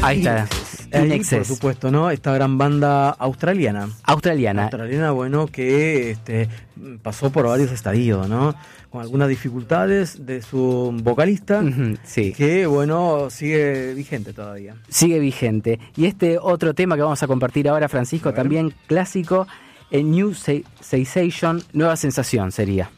Ahí está. Y, por supuesto, ¿no? Esta gran banda australiana, bueno, que pasó por varios estadios, ¿no? Con algunas dificultades de su vocalista, sí. Que, bueno, sigue vigente todavía. Sigue vigente. Y este otro tema que vamos a compartir ahora, Francisco, también clásico, New Sensation, Nueva Sensación sería.